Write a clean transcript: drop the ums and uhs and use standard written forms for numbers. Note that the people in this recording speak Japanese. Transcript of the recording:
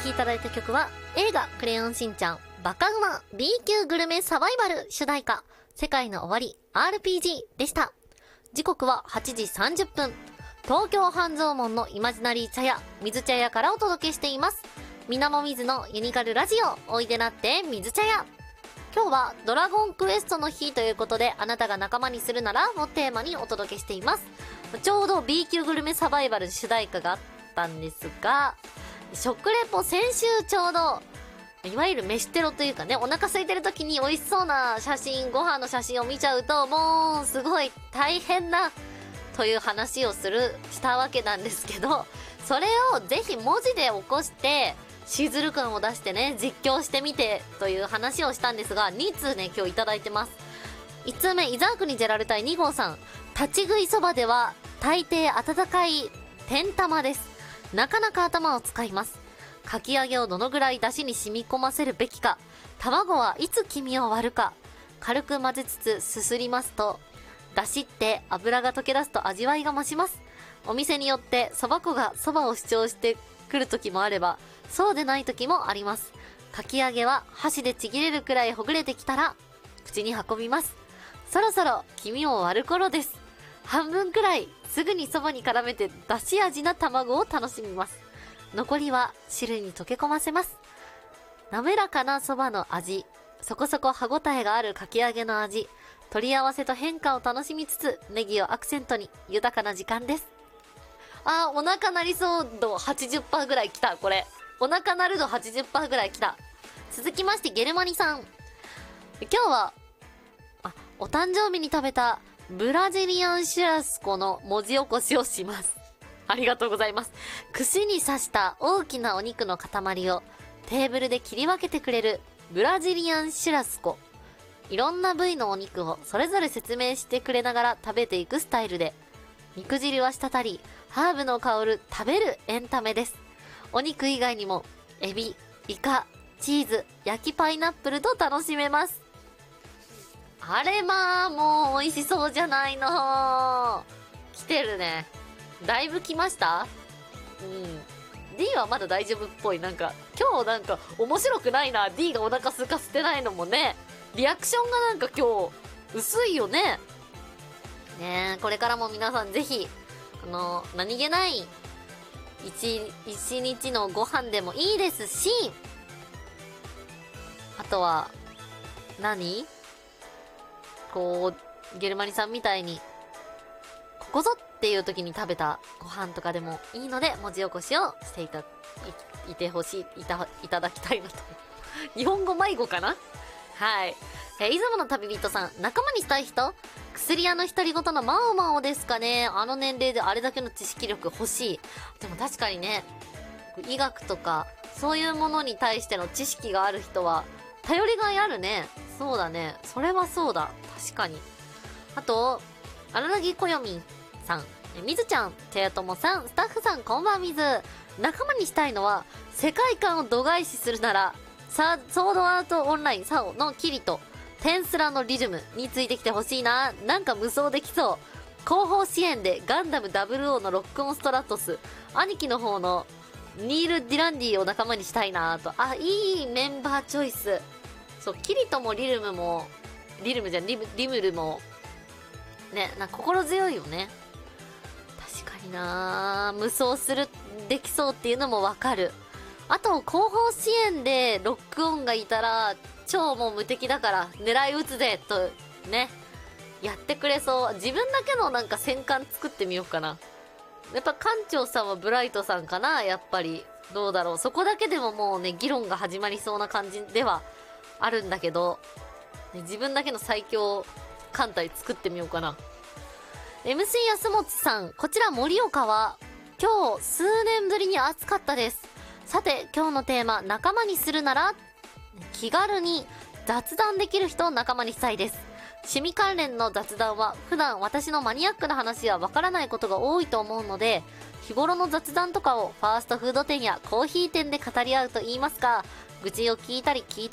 きいただいた曲は映画クレヨンしんちゃんバカウマ B 級グルメサバイバル主題歌世界の終わり RPG でした。時刻は8時30分。東京半蔵門のイマジナリー茶屋水茶屋からお届けしています。みなもみずのユニカルラジオおいでなって水茶屋。今日はドラゴンクエストの日ということで、あなたが仲間にするならをテーマにお届けしています。ちょうど B 級グルメサバイバル主題歌があったんですが、食レポ先週ちょうどいわゆる飯テロというかね、お腹空いてる時に美味しそうな写真、ご飯の写真を見ちゃうともうすごい大変だという話をしたわけなんですけど、それをぜひ文字で起こしてシズル感を出してね、実況してみてという話をしたんですが、2通ね今日いただいてます。1通目、伊沢国ジェラルタイ2号さん。立ち食いそばでは大抵温かい天玉です。なかなか頭を使います。かき揚げをどのぐらい出汁に染み込ませるべきか、卵はいつ黄身を割るか、軽く混ぜつつすすりますと、出汁って油が溶け出すと味わいが増します。お店によってそば粉がそばを主張してくる時もあれば、そうでない時もあります。かき揚げは箸でちぎれるくらいほぐれてきたら口に運びます。そろそろ黄身を割る頃です。半分くらいすぐにそばに絡めて出汁味な卵を楽しみます。残りは汁に溶け込ませます。滑らかなそばの味、そこそこ歯ごたえがあるかき揚げの味、取り合わせと変化を楽しみつつネギをアクセントに豊かな時間です。お腹なりそう度 80% ぐらいきた。これお腹なる度 80% ぐらいきた。続きましてゲルマニさん。今日はお誕生日に食べたブラジリアンシュラスコの文字起こしをします。ありがとうございます。串に刺した大きなお肉の塊をテーブルで切り分けてくれるブラジリアンシュラスコ。いろんな部位のお肉をそれぞれ説明してくれながら食べていくスタイルで、肉汁は滴り、ハーブの香る食べるエンタメです。お肉以外にもエビ、イカ、チーズ、焼きパイナップルと楽しめます。あれまあもう美味しそうじゃないの。来てるね。だいぶ来ました？D はまだ大丈夫っぽい。なんか今日なんか面白くないな。 D がお腹空かせてないのもね、リアクションがなんか今日薄いよね。ねえ、これからも皆さんぜひ何気ない一日のご飯でもいいですし、あとはゲルマニさんみたいにここぞっていう時に食べたご飯とかでもいいので、文字起こしをしていただきたいなと。日本語迷子かな。はい。出雲の旅人さん。仲間にしたい人、薬屋の独り言のマオマオですかね。あの年齢であれだけの知識力欲しい。でも確かにね、医学とかそういうものに対しての知識がある人は頼りがいあるね。そうだね、それはそうだ。確かに。あと荒木こよみんさん、みずちゃん、てやともさん、スタッフさん、こんばんみず。仲間にしたいのは世界観を度外視するならソードアートオンラインサオのキリとテンスラのリズムについてきてほしいな。なんか無双できそう。後方支援でガンダム00のロックオンストラトス、兄貴の方のニール・ディランディを仲間にしたいなと。いいメンバーチョイス。そう、キリトもリムルもね、心強いよね。確かにな、無双できそうっていうのもわかる。あと後方支援でロックオンがいたら超もう無敵だから狙い撃つぜとね、やってくれそう。自分だけのなんか戦艦作ってみようかな。やっぱ艦長さんはブライトさんかな。やっぱりどうだろう。そこだけでももうね、議論が始まりそうな感じではあるんだけど、ね、自分だけの最強艦隊作ってみようかな。MC 安本さん、こちら盛岡は今日数年ぶりに暑かったです。さて今日のテーマ、仲間にするなら気軽に雑談できる人を仲間にしたいです。趣味関連の雑談は普段私のマニアックな話はわからないことが多いと思うので、日頃の雑談とかをファーストフード店やコーヒー店で語り合うと言いますか、愚痴を聞いたり聞いて